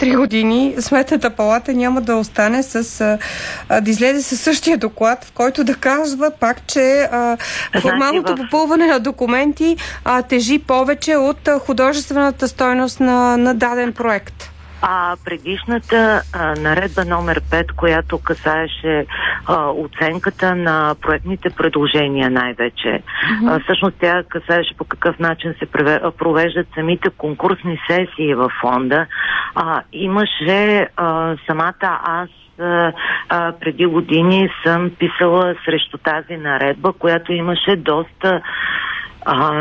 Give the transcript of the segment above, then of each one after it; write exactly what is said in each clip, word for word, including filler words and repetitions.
три години Сметната палата няма да остане с а, да излезе със същия доклад, в който да казва пак, че а, формалното попълване на документи а, тежи повече от а, художествената стойност на, на даден проект. А предишната а, наредба номер пет, която касаеше а, оценката на проектните предложения най-вече, mm-hmm. а, всъщност тя касаеше по какъв начин се провеждат самите конкурсни сесии във фонда. А, имаше а, самата аз а, а, преди години съм писала срещу тази наредба, която имаше доста а,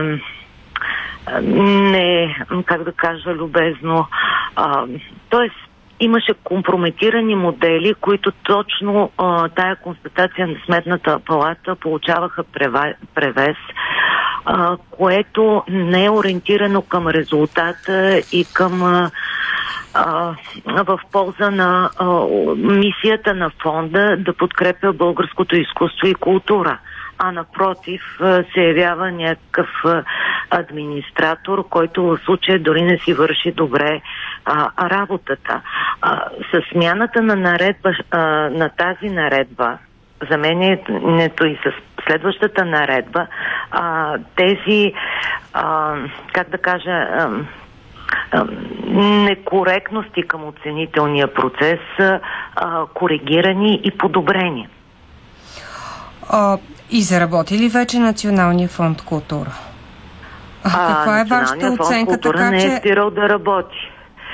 не, как да кажа любезно, а, т.е. имаше компрометирани модели, които точно а, тая констатация на Сметната палата получаваха прева, превес, а, което не е ориентирано към резултата и към а, а, в полза на а, мисията на фонда да подкрепя българското изкуство и култура, а напротив се явява някакъв администратор, който в случая дори не си върши добре а, работата. А, с смяната на наредба, а, на тази наредба, заменянето и с следващата наредба, а, тези, а, как да кажа, а, а, некоректности към оценителния процес са а, коригирани и подобрени. А, и заработи ли вече Националния фонд култура? А, а, каква е вашата оценка? Култура така, не че... е спирал да работи.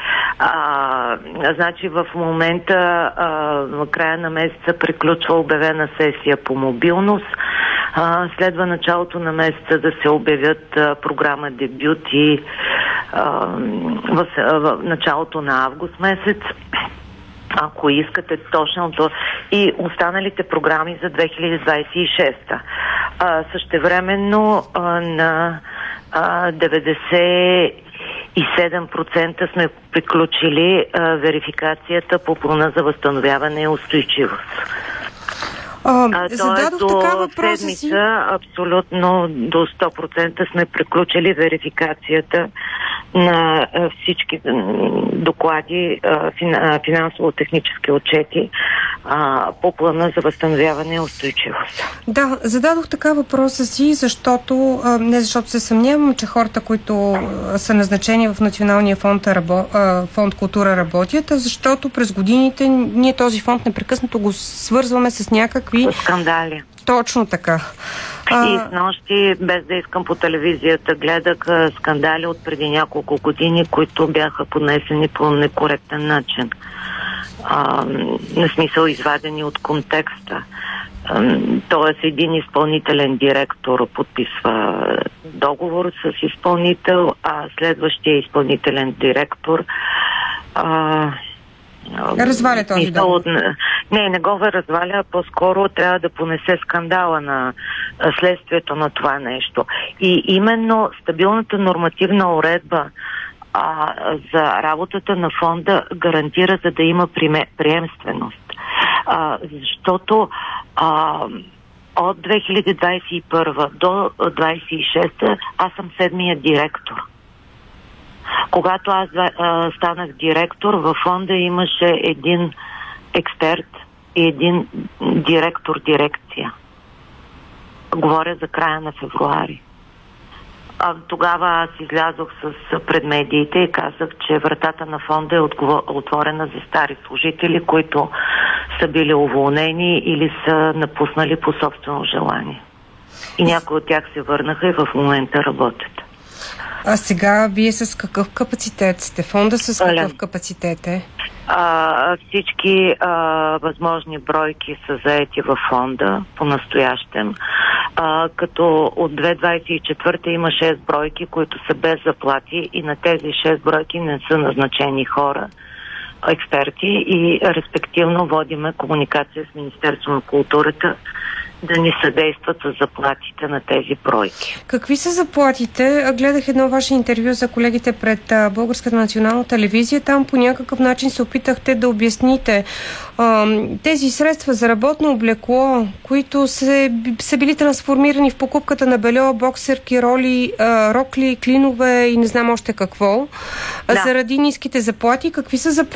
А, значи в момента а, на края на месеца приключва обявена сесия по мобилност. А, следва началото на месеца да се обявят а, програма дебюти а, в, в началото на август месец. Ако искате точното, и останалите програми за две хиляди двадесет и шеста. А, същевременно а, на а, деветдесет и седем процента сме приключили а, верификацията по плана за възстановяване и устойчивост. А, зададох така въпроса седмица, си. абсолютно до сто процента сме приключили верификацията на а, всички доклади, а, фин, финансово-технически отчети а, по плана за възстановяване и устойчивост. Да, зададох така въпроса си, защото а, не защото се съмнявам, че хората, които а, са назначени в Националния фонд, рабо, а, фонд култура работят, а защото през годините ние този фонд непрекъснато го свързваме с някакви скандали. Точно така. И с нощи, без да искам по телевизията, гледах скандали от преди няколко години, които бяха поднесени по некоректен начин. А, на смисъл извадени от контекста. Тоест един изпълнителен директор подписва договор с изпълнител, а следващия изпълнителен директор а, разваля този договор. Не, не го разваля, по-скоро трябва да понесе скандала на следствието на това нещо. И именно стабилната нормативна уредба а, за работата на фонда гарантира, за да има приемственост. А, защото а, от две хиляди двадесет и първа до двадесет и шеста аз съм седмия директор. Когато аз а, станах директор, във фонда имаше един експерт и един директор дирекция. Говоря за края на февруари. А, тогава аз излязох с пред медиите и казах, че вратата на фонда е отворена за стари служители, които са били уволнени или са напуснали по собствено желание. И някои от тях се върнаха и в момента работят. А сега вие с какъв капацитет сте? Фонда с какъв капацитет е? А, всички а, възможни бройки са заети във фонда по-настоящем. А, като от две хиляди двадесет и четвърта има шест бройки, които са без заплати и на тези шест бройки не са назначени хора, експерти и респективно водиме комуникация с Министерството на културата да ни съдействат за заплатите на тези бройки. Какви са заплатите? Гледах едно ваше интервю за колегите пред Българската национална телевизия. Там по някакъв начин се опитахте да обясните а, тези средства за работно облекло, които се, са били трансформирани в покупката на бельо, боксерки, роли, а, рокли, клинове и не знам още какво. Да. Заради ниските заплати. Какви са заплати